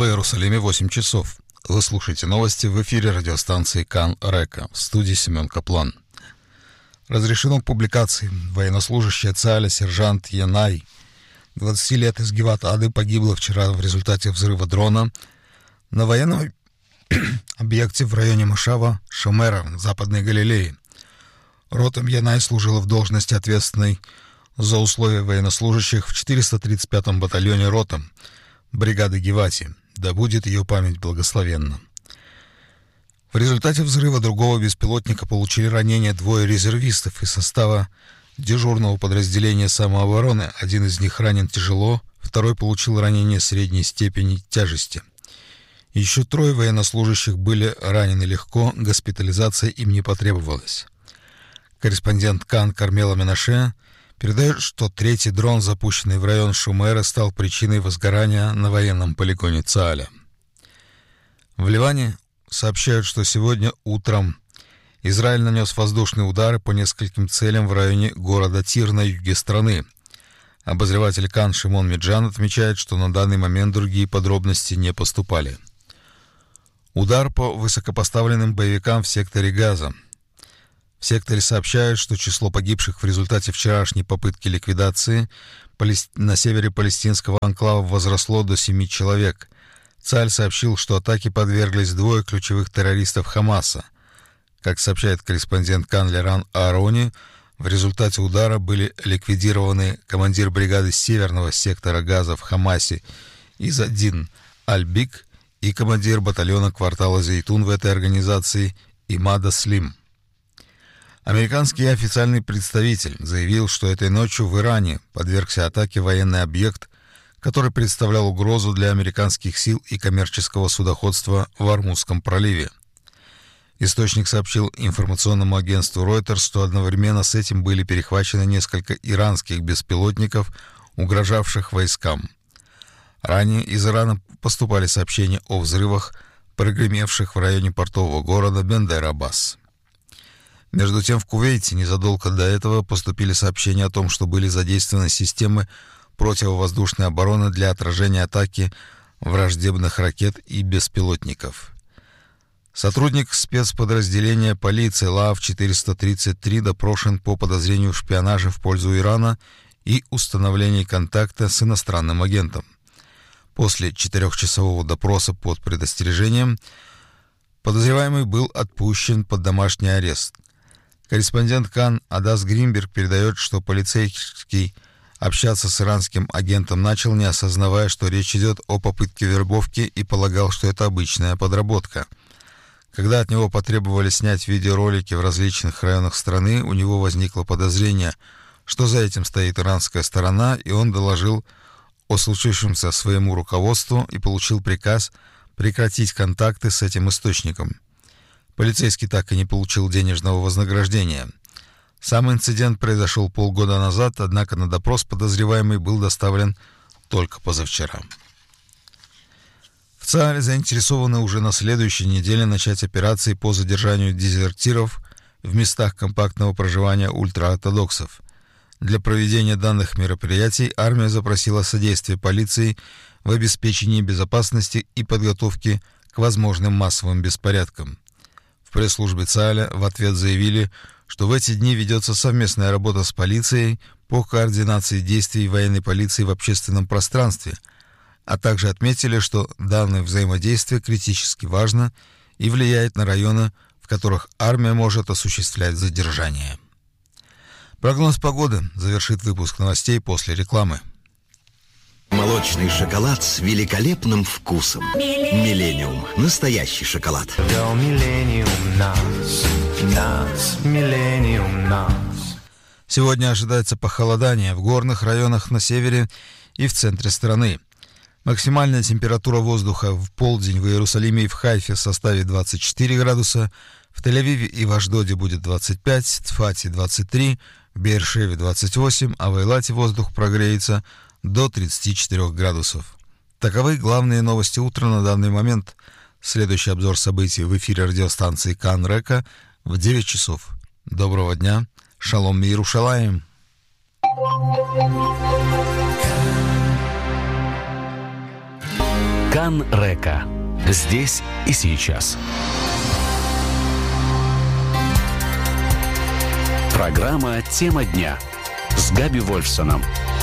Иерусалиме 8 часов. Вы слушаете новости в эфире радиостанции Кан Река. В студии Семен Каплан. Разрешено к публикации. Военнослужащая ЦАля сержант Янай, 20 лет, из Гиват-Ады, погибла вчера в результате взрыва дрона на военном объекте в районе Мошава Шомера, Западной Галилеи. Ротом Янай служила в должности, ответственной за условия военнослужащих в 435-м батальоне ротом бригады Гивати. Да будет ее память благословенна. В результате взрыва другого беспилотника получили ранения двое резервистов из состава дежурного подразделения самообороны. Один из них ранен тяжело, второй получил ранение средней степени тяжести. Еще трое военнослужащих были ранены легко, госпитализация им не потребовалась. Корреспондент Кан Кармела Менаше передает, что третий дрон, запущенный в район Шумера, стал причиной возгорания на военном полигоне ЦАля. В Ливане сообщают, что сегодня утром Израиль нанес воздушные удары по нескольким целям в районе города Тир на юге страны. Обозреватель Кан Шимон Меджан отмечает, что на данный момент другие подробности не поступали. Удар по высокопоставленным боевикам в секторе Газа. В секторе сообщают, что число погибших в результате вчерашней попытки ликвидации на севере палестинского анклава возросло до 7 человек. ЦАЛЬ сообщил, что атаке подверглись двое ключевых террористов Хамаса. Как сообщает корреспондент Кан Леран Аарони, в результате удара были ликвидированы командир бригады северного сектора Газа в Хамасе Изаддин Аль-Бик и командир батальона квартала Зейтун в этой организации Имада Слим. Американский официальный представитель заявил, что этой ночью в Иране подвергся атаке военный объект, который представлял угрозу для американских сил и коммерческого судоходства в Ормузском проливе. Источник сообщил информационному агентству Reuters, что одновременно с этим были перехвачены несколько иранских беспилотников, угрожавших войскам. Ранее из Ирана поступали сообщения о взрывах, прогремевших в районе портового города Бендер-Аббас. Между тем, в Кувейте незадолго до этого поступили сообщения о том, что были задействованы системы противовоздушной обороны для отражения атаки враждебных ракет и беспилотников. Сотрудник спецподразделения полиции ЛАВ-433 допрошен по подозрению в шпионаже в пользу Ирана и установлении контакта с иностранным агентом. После 4-часового допроса под предостережением подозреваемый был отпущен под домашний арест. Корреспондент Кан Адас Гринберг передает, что полицейский общаться с иранским агентом начал, не осознавая, что речь идет о попытке вербовки, и полагал, что это обычная подработка. Когда от него потребовали снять видеоролики в различных районах страны, у него возникло подозрение, что за этим стоит иранская сторона, и он доложил о случившемся своему руководству и получил приказ прекратить контакты с этим источником. Полицейский так и не получил денежного вознаграждения. Сам инцидент произошел полгода назад, однако на допрос подозреваемый был доставлен только позавчера. В ЦАРе заинтересованы уже на следующей неделе начать операции по задержанию дезертиров в местах компактного проживания ультраортодоксов. Для проведения данных мероприятий армия запросила содействие полиции в обеспечении безопасности и подготовке к возможным массовым беспорядкам. В пресс-службе ЦАля в ответ заявили, что в эти дни ведется совместная работа с полицией по координации действий военной полиции в общественном пространстве, а также отметили, что данное взаимодействие критически важно и влияет на районы, в которых армия может осуществлять задержание. Прогноз погоды завершит выпуск новостей после рекламы. Молочный шоколад с великолепным вкусом. Миллениум. Настоящий шоколад. Сегодня ожидается похолодание в горных районах на севере и в центре страны. Максимальная температура воздуха в полдень в Иерусалиме и в Хайфе составит 24 градуса, в Тель-Авиве и в Ашдоде будет 25, в Цфате 23, в Беэр-Шеве 28, а в Эйлате воздух прогреется до 34 градусов. Таковы главные новости утра на данный момент. Следующий обзор событий в эфире радиостанции Кан Река в 9 часов. Доброго дня. Шалом Иерушалаим. Кан-Река. Здесь и сейчас. Программа «Тема дня» с Габи Вольфсоном.